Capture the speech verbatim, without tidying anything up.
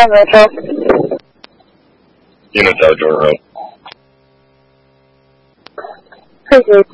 没错。 听得着，周柔。 谢谢